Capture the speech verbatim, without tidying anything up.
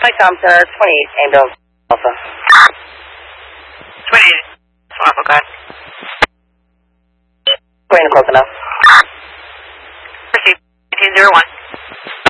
Mike Com Center, twenty-eight, Ambulance Alpha. twenty-eight, Alpha, go ahead. Going to close enough. Proceed, eighteen zero one.